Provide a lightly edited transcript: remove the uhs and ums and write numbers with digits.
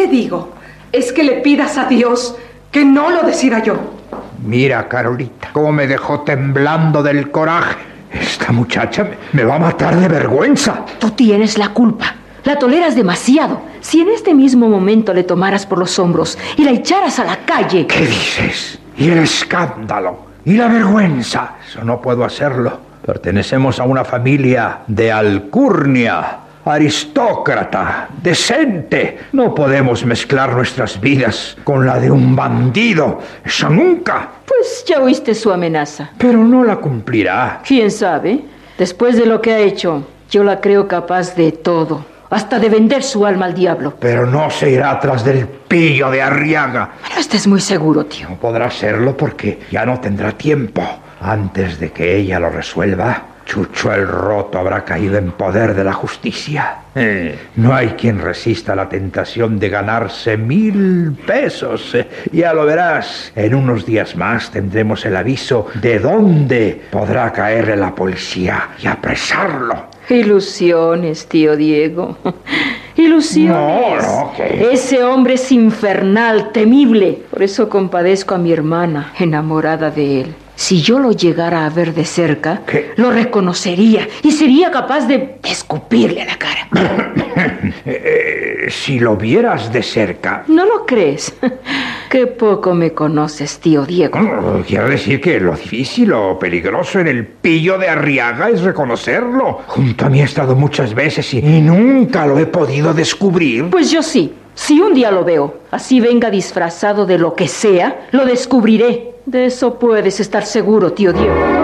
te digo es que le pidas a Dios que no lo decida yo. Mira, Carolita, cómo me dejó temblando del coraje. Esta muchacha me va a matar de vergüenza. Tú tienes la culpa. La toleras demasiado. Si en este mismo momento le tomaras por los hombros y la echaras a la calle... ¿Qué dices? ¿Y el escándalo? ¿Y la vergüenza? Eso no puedo hacerlo. Pertenecemos a una familia de alcurnia, aristócrata, decente. No podemos mezclar nuestras vidas con la de un bandido. Eso nunca. Pues ya oíste su amenaza. Pero no la cumplirá. ¿Quién sabe? Después de lo que ha hecho, yo la creo capaz de todo. Hasta de vender su alma al diablo. Pero no se irá tras del pillo de Arriaga. No estés muy seguro, tío. No podrá hacerlo porque ya no tendrá tiempo. Antes de que ella lo resuelva, Chucho el Roto habrá caído en poder de la justicia. No hay quien resista la tentación de ganarse 1,000 pesos. Ya lo verás. En unos días más tendremos el aviso de dónde podrá caerle la policía y apresarlo. Ilusiones, tío Diego. Ilusiones. No, ¿qué? Ese hombre es infernal, temible. Por eso compadezco a mi hermana, enamorada de él. Si yo lo llegara a ver de cerca, ¿qué? Lo reconocería y sería capaz de escupirle a la cara. Si lo vieras de cerca... ¿No lo crees? Qué poco me conoces, tío Diego. Quiero decir que lo difícil o peligroso en el pillo de Arriaga es reconocerlo. Junto a mí ha estado muchas veces y nunca lo he podido descubrir. Pues yo sí. Si un día lo veo, así venga disfrazado de lo que sea, lo descubriré. De eso puedes estar seguro, tío Diego.